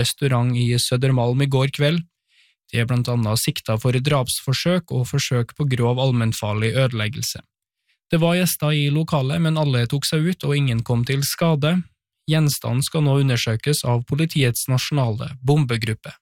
restaurant i Södermalm i går kveld. De er blant annet siktet for drapsforsøk og forsøk på grov allmennfarlig ødeleggelse. Det var gjester i lokalet, men alle tok seg ut og ingen kom til skade. Gjenstanden skal nå undersøkes av politiets nasjonale bombegruppe.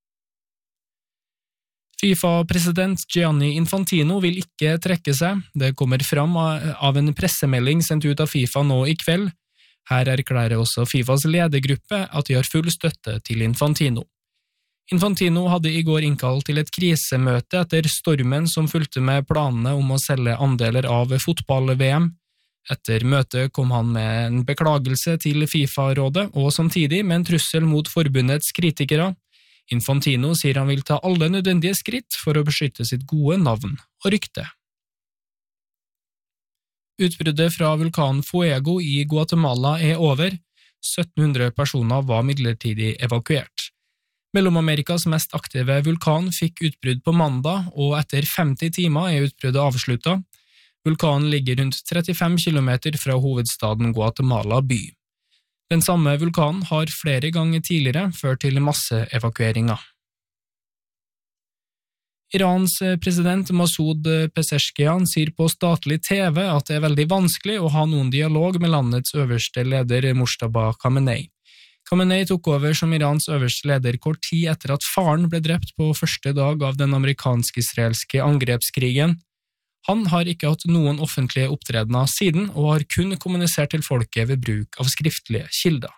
FIFA-president Gianni Infantino vil ikke trekke seg. Det kommer fram av en pressemelding sendt ut av FIFA nå i kveld. Her erklærer også FIFAs ledergruppe at de har full støtte til Infantino. Infantino hadde i går innkalt til et krisemøte etter stormen som fulgte med planene om å selge andeler av fotball-VM. Etter møtet kom han med en beklagelse til FIFA-rådet og samtidig med en trussel mot forbundets kritikere. Infantino sier han vil ta alle nødvendige skritt for å beskytte sitt gode navn og rykte. Utbruddet fra vulkanen Fuego i Guatemala er over. 1700 personer var midlertidig evakuert. Mellom-Amerikas mest aktive vulkan fikk utbrudd på mandag, og etter 50 timer er utbruddet avsluttet. Vulkanen ligger rundt 35 kilometer fra hovedstaden Guatemala by. Den samme vulkanen har flere ganger tidligere ført til masseevakueringer. Irans president Masoud Pezeshkian sier på statlig TV at det er veldig vanskelig å ha noen dialog med landets øverste leder Mojtaba Khamenei. Khamenei tok over som Irans øverste leder kort tid etter at faren ble drept på første dag av den amerikansk-israelske angrepskrigen. Han har ikke hatt noen offentlige opptredener siden, og har kun kommunisert til folket ved bruk av skriftlige kilder.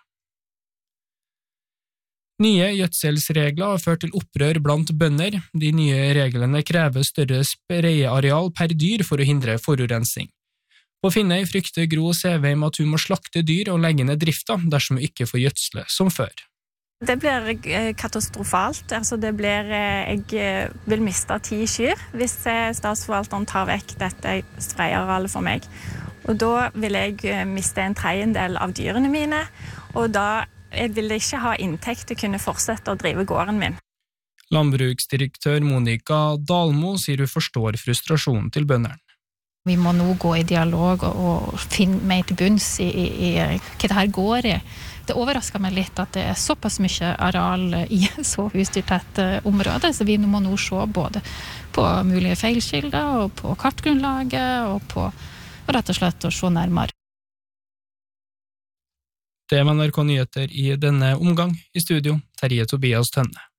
Nye gjødselsregler har ført til opprør blant bønder. De nye reglene krever større spreieareal per dyr for å hindre forurensning. På Finnøy frykter Gro Sevheim at hun må slakte dyr og legge ned drifta dersom hun ikke får gjødsle som før. Det blir katastrofalt. Jeg vil miste 10 kyr hvis statsforvalteren tar vekk dette spreiearealet for meg. Og da vil jeg miste en tredjedel av dyrene mine, og da vil jeg ikke ha inntekt til å kunne fortsette å drive gården min. Landbruksdirektør Monica Dalmo sier hun forstår frustrasjonen til bøndene. Vi må nå gå i dialog og finne mer til bunns i hva det her går i. Det overrasker meg litt at det er såpass mye areal i så husdyrtett område, så vi må nå se både på mulige feilskilder og på kartgrunnlaget og på rett og slett å se nærmere. Det var NRK Nyheter i denne omgang. I studio, Terje Tobias Tønne.